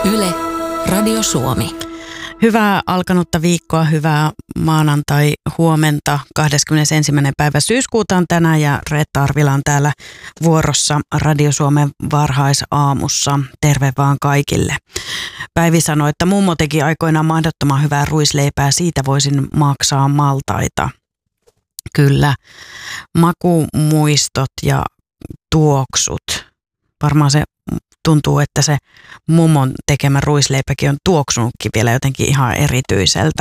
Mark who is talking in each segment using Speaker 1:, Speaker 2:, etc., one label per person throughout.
Speaker 1: Yle, Radio Suomi.
Speaker 2: Hyvää alkanutta viikkoa, hyvää maanantai-huomenta. 21. päivä syyskuuta on tänään ja Reetta Arvila on täällä vuorossa Radio Suomen varhaisaamussa. Terve vaan kaikille. Päivi sanoi, että mummo teki aikoinaan mahdottoman hyvää ruisleipää, siitä voisin maksaa maltaita. Kyllä, makumuistot ja tuoksut. Varmaan se tuntuu, että se mummon tekemä ruisleipäkin on tuoksunutkin vielä jotenkin ihan erityiseltä.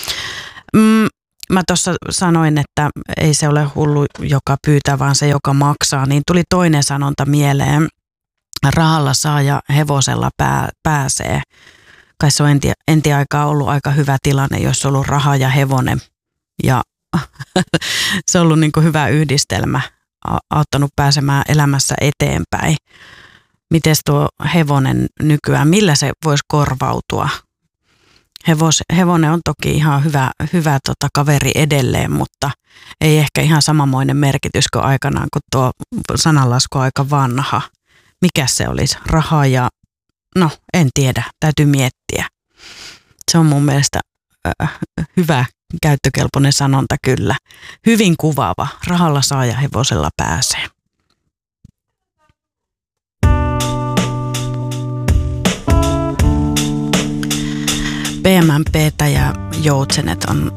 Speaker 2: Mä tuossa sanoin, että ei se ole hullu, joka pyytää, vaan se, joka maksaa. Niin tuli toinen sanonta mieleen. Rahalla saa ja hevosella pääsee. Kai se on entiaikaa ollut aika hyvä tilanne, jos on ollut raha ja hevonen. Ja se on ollut niin kuin hyvä yhdistelmä, auttanut pääsemään elämässä eteenpäin. Mites tuo hevonen nykyään, millä se voisi korvautua? Hevonen on toki ihan hyvä kaveri edelleen, mutta ei ehkä ihan samanmoinen merkitys kuin aikanaan, kun tuo sananlasku on aika vanha. Mikä se olisi? Raha ja, no en tiedä, täytyy miettiä. Se on mun mielestä hyvä käyttökelpoinen sanonta kyllä. Hyvin kuvaava. Rahalla saa ja hevosella pääsee. PMMP:tä ja Joutsenet on